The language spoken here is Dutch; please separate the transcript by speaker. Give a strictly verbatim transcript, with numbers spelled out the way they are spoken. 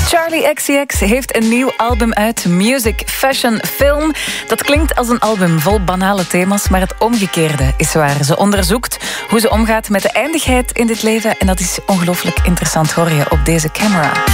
Speaker 1: Charli X C X heeft een nieuw album uit, Music, Fashion, Film. Dat klinkt als een album vol banale thema's, maar het omgekeerde is waar. Ze onderzoekt hoe ze omgaat met de eindigheid in dit leven en dat is ongelooflijk interessant, hoor je op deze camera.